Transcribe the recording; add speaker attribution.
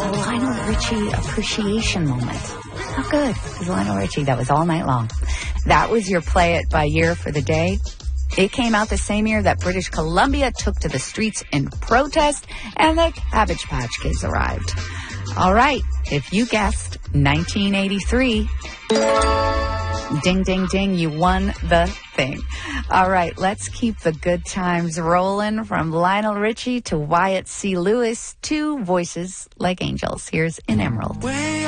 Speaker 1: a Lionel Richie appreciation moment. How good is Lionel Richie? That was all night long. That was your Play It by Year for the day. It came out the same year that British Columbia took to the streets in protest and the Cabbage Patch Kids arrived. All right, if you guessed 1983, ding, ding, ding, you won the thing. All right, let's keep the good times rolling from Lionel Richie to Wyatt C. Lewis, two voices like angels. Here's In Emerald.